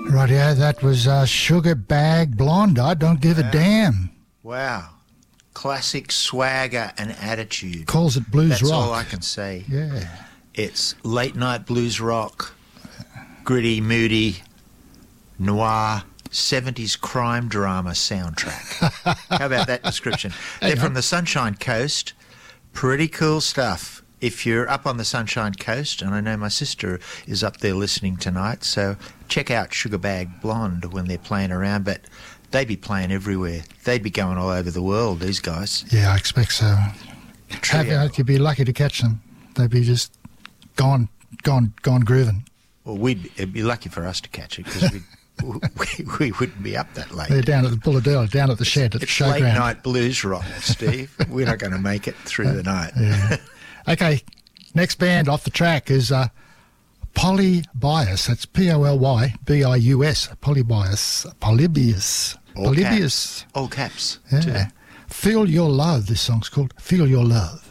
Rightio, that was Sugar Bag Blonde. I don't give a damn. Wow. Classic swagger and attitude. Calls it blues That's rock. all I can say. Yeah. It's late night blues rock, gritty, moody, noir, 70s crime drama soundtrack. How about that description? They're from the Sunshine Coast. Pretty cool stuff. If you're up on the Sunshine Coast, and I know my sister is up there listening tonight, so check out Sugar Bag Blonde when they're playing around, but they'd be playing everywhere. They'd be going all over the world, these guys. Yeah, I expect so. You'd be lucky to catch them. They'd be just gone grooving. Well, it'd be lucky for us to catch it, because we wouldn't be up that late. They're down at the Bulladella, down at the shed at the showground. It's late night blues rock, Steve. We're not going to make it through the night. Yeah. Okay, next band off the track is Polybius. That's P-O-L-Y-B-I-U-S. Polybius. All caps. Yeah. Feel Your Love. This song's called Feel Your Love.